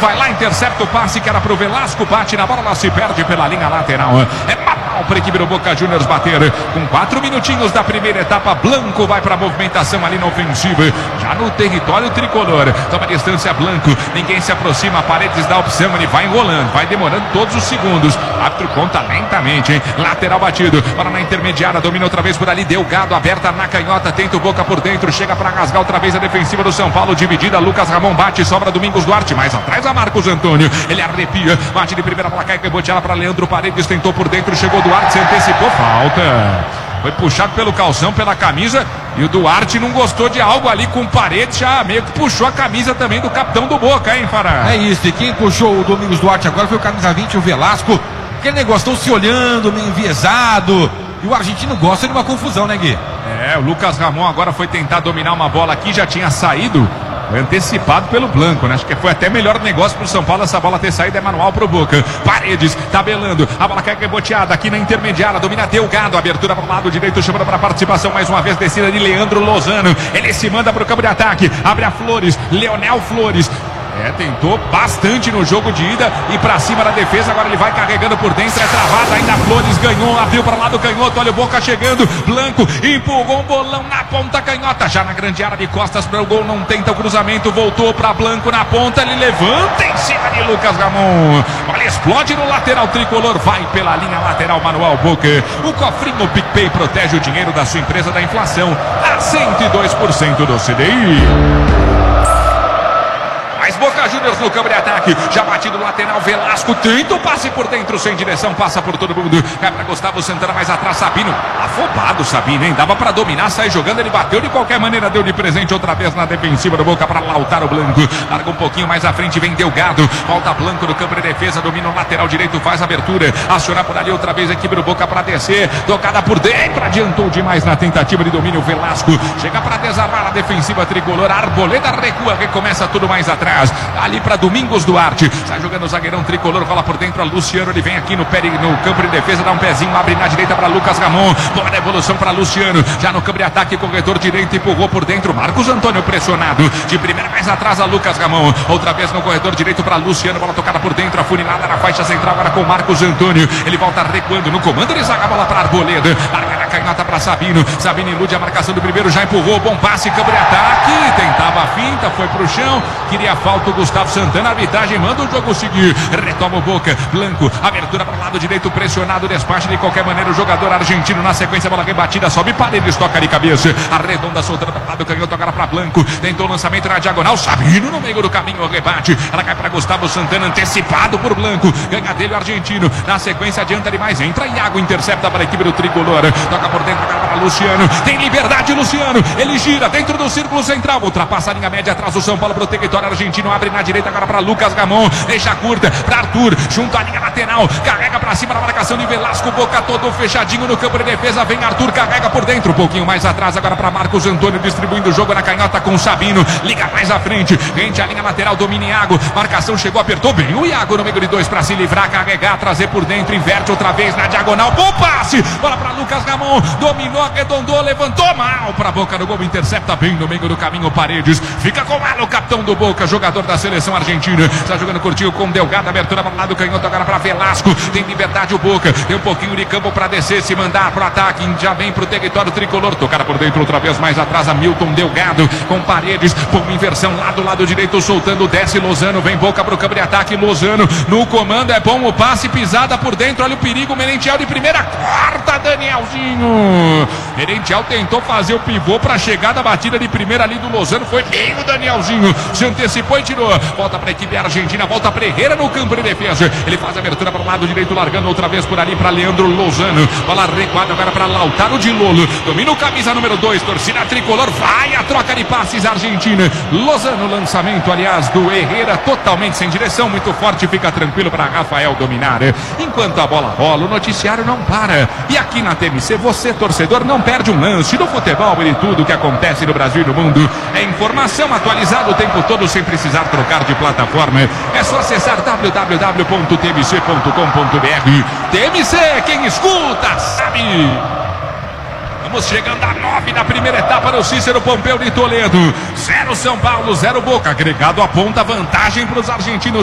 vai lá, intercepta o passe que era pro Velasco, bate na bola, ela se perde pela linha lateral. É manual para a equipe do Boca Juniors bater. Com 4 minutinhos da primeira etapa, Blanco vai para a movimentação ali na ofensiva, já no território tricolor. Toma distância Blanco, ninguém se aproxima, Paredes dá a opção, ele vai enrolando, vai demorando todos os segundos. Árbitro conta lentamente, hein? Lateral batido, bola na intermediária, domina outra vez por ali, Delgado aberta na canhota, tenta o Boca por dentro, chega para rasgar outra vez a defensiva do São Paulo, dividida, Lucas Ramon bate, sobra Domingos Duarte, mais atrás a Marcos Antônio, ele arrepia, bate de primeira bola, cai, rebote ela para Leandro Paredes, tentou por dentro, chegou Duarte, se antecipou, falta. Foi puxado pelo calção, pela camisa, e o Duarte não gostou de algo ali com o Paredes, já meio que puxou a camisa também do capitão do Boca, hein, Fará? É isso, e quem puxou o Domingos Duarte agora foi o camisa 20, o Velasco. Aquele negócio, estão se olhando, meio enviesado, e o argentino gosta de uma confusão, né, Gui? É, o Lucas Ramon agora foi tentar dominar uma bola aqui, já tinha saído. Foi antecipado pelo Blanco, né? Acho que foi até melhor negócio pro São Paulo essa bola ter saído, é manual pro Boca. Paredes, tabelando, a bola cai reboteada aqui na intermediária, domina Delgado, abertura pro lado direito, chamando pra participação, mais uma vez descida de Leandro Lozano. Ele se manda pro campo de ataque, abre a Flores, Leonel Flores. Tentou bastante no jogo de ida e pra cima da defesa, agora ele vai carregando por dentro, é travado, ainda Flores ganhou, abriu para lá do canhoto, olha o Boca chegando, Blanco empurrou um bolão na ponta canhota, já na grande área de costas para o gol, não tenta o cruzamento, voltou para Blanco na ponta, ele levanta em cima de Lucas Ramon, olha, explode no lateral tricolor, vai pela linha lateral manual Boca, o cofrinho PicPay protege o dinheiro da sua empresa da inflação a 102% do CDI. Mais Boca Juniors no campo de ataque, já batido no lateral, Velasco tenta o passe por dentro, sem direção, passa por todo mundo, cai para Gustavo Santana, mais atrás Sabino, afobado Sabino, hein, dava para dominar, sai jogando, ele bateu de qualquer maneira, deu de presente outra vez na defensiva do Boca para Lautaro Blanco, larga um pouquinho mais à frente, vem Delgado, volta Blanco no campo de defesa, domina o lateral direito, faz abertura, aciona por ali outra vez a equipe do Boca para descer, tocada por dentro, adiantou demais na tentativa de domínio, Velasco, chega para desarmar a defensiva tricolor, Arboleda recua, recomeça tudo mais atrás, ali para Domingos Duarte, sai jogando o zagueirão tricolor, rola por dentro a Luciano, ele vem aqui no campo de defesa, dá um pezinho, abre na direita para Lucas Ramon, boa devolução para Luciano, já no campo de ataque, corredor direito, empurrou por dentro, Marcos Antônio pressionado, de primeira mais atrás a Lucas Ramon, outra vez no corredor direito para Luciano, bola tocada por dentro, afunilada na faixa central, agora com Marcos Antônio, ele volta recuando no comando, ele zaga a bola para Arboleda, larga na canhota para Sabino, Sabino ilude a marcação do primeiro, já empurrou, bom passe, campo de ataque, tentava a finta, foi pro chão, queria falta o Gustavo Santana, a arbitragem manda o jogo seguir, retoma o Boca, Blanco, abertura para o lado direito, pressionado, despacha de qualquer maneira o jogador argentino, na sequência, bola rebatida, sobe Paredes, toca de cabeça, arredonda, soltando para o lado, canhoto agora para Blanco, tentou o lançamento na diagonal, Sabino no meio do caminho, o rebate, ela cai para Gustavo Santana, antecipado por Blanco, ganha dele o argentino, na sequência adianta demais, entra Iago, intercepta para a equipe do tricolor, toca por dentro agora para Luciano, tem liberdade Luciano, ele gira dentro do círculo central, ultrapassa a linha média atrás do São Paulo pro território argentino, abre na direita agora para Lucas Ramon, deixa curta para Arthur, junto à linha lateral, carrega para cima na marcação de Velasco, Boca todo fechadinho no campo de defesa, vem Arthur, carrega por dentro, um pouquinho mais atrás agora para Marcos Antônio, distribuindo o jogo na canhota com Sabino, liga mais à frente, rente a linha lateral, domina Iago, marcação chegou, apertou bem o Iago no meio de dois para se livrar, carregar, trazer por dentro, inverte outra vez na diagonal, bom passe, bola para Lucas Ramon, dominou, arredondou, levantou mal para Boca no gol, intercepta bem no meio do caminho Paredes, fica com ela o capitão do Boca, jogador da seleção argentina, está jogando curtinho com Delgado, abertura para o lado canhoto agora para Velasco, tem liberdade o Boca, tem um pouquinho de campo para descer, se mandar para o ataque, já vem para o território tricolor, tocada por dentro outra vez mais atrás a Milton Delgado, com Paredes, por uma inversão lá do lado direito, soltando, desce Lozano, vem Boca para o campo de ataque, Lozano no comando, é bom o passe, pisada por dentro, olha o perigo, Merentiel de primeira, corta Danielzinho, Merentiel tentou fazer o pivô para a chegada, batida de primeira ali do Lozano, foi bem o Danielzinho, se antecipou e tirou, volta para a equipe argentina, volta Ferreira no campo de defesa, ele faz a abertura para o lado direito, largando outra vez por ali para Leandro Lozano, bola recuada agora para Lautaro de Lolo, domina o camisa número 2, torcida tricolor, vai a troca de passes argentina, Lozano, lançamento aliás do Herrera, totalmente sem direção, muito forte, fica tranquilo para Rafael dominar, enquanto a bola rola, o noticiário não para, e aqui na TMC você torcedor não perde um lance do futebol e de tudo que acontece no Brasil e no mundo, é informação atualizada o tempo todo sem precisar trocar de plataforma, é só acessar www.tmc.com.br. TMC, quem escuta sabe. Vamos chegando a 9 da primeira etapa no Cícero Pompeu de Toledo, 0 São Paulo, 0 Boca, agregado aponta vantagem para os argentinos.